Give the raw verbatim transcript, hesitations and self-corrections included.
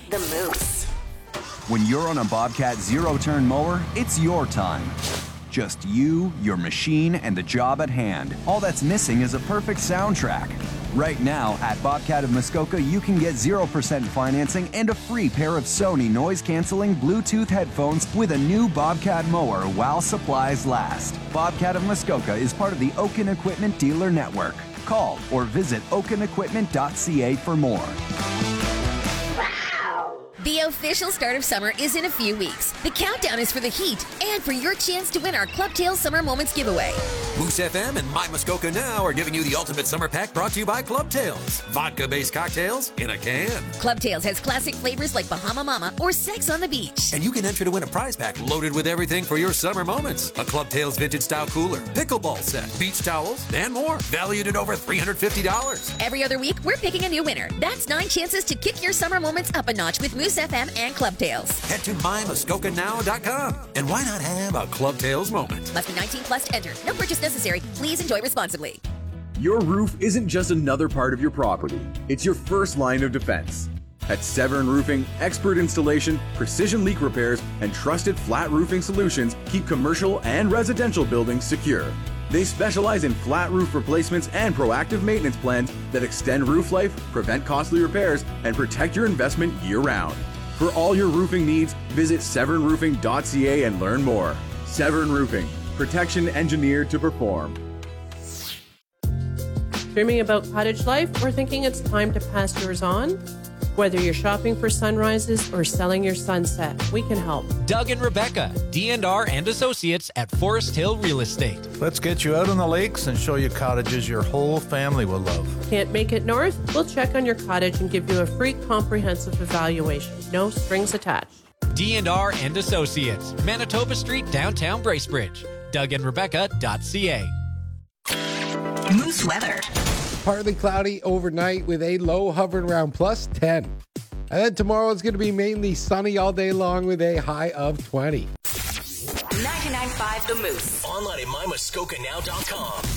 The Moose. When you're on a Bobcat zero-turn mower, it's your time. Just you, your machine, and the job at hand. All that's missing is a perfect soundtrack. Right now, at Bobcat of Muskoka, you can get zero percent financing and a free pair of Sony noise-canceling Bluetooth headphones with a new Bobcat mower while supplies last. Bobcat of Muskoka is part of the Oaken Equipment Dealer Network. Call or visit oaken equipment dot c a for more. The official start of summer is in a few weeks. The countdown is for the heat and for your chance to win our Club Tales Summer Moments giveaway. Moose F M and My Muskoka Now are giving you the ultimate summer pack brought to you by Club Tales. Vodka-based cocktails in a can. Club Tales has classic flavors like Bahama Mama or Sex on the Beach. And you can enter to win a prize pack loaded with everything for your summer moments. A Club Tales vintage style cooler, pickleball set, beach towels, and more. Valued at over three hundred fifty dollars. Every other week, we're picking a new winner. That's nine chances to kick your summer moments up a notch with Moose F M and Club Tales. Head to my muskoka now dot com. And why not have a Club Tales moment? Must be nineteen plus to enter. No purchase necessary. Please enjoy responsibly. Your roof isn't just another part of your property. It's your first line of defense. At Severn Roofing, expert installation, precision leak repairs, and trusted flat roofing solutions keep commercial and residential buildings secure. They specialize in flat roof replacements and proactive maintenance plans that extend roof life, prevent costly repairs, and protect your investment year-round. For all your roofing needs, visit severn roofing dot c a and learn more. Severn Roofing, protection engineered to perform. Dreaming about cottage life or thinking it's time to pass yours on? Whether you're shopping for sunrises or selling your sunset, we can help. Doug and Rebecca, D and R and Associates at Forest Hill Real Estate. Let's get you out on the lakes and show you cottages your whole family will love. Can't make it north? We'll check on your cottage and give you a free comprehensive evaluation. No strings attached. D and R and Associates, Manitoba Street, downtown Bracebridge. Doug and Rebecca dot c a. Moose weather. Partly cloudy overnight with a low hovering around plus ten. And then tomorrow it's going to be mainly sunny all day long with a high of twenty. ninety-nine point five The Moose. Online at my muskoka now dot com.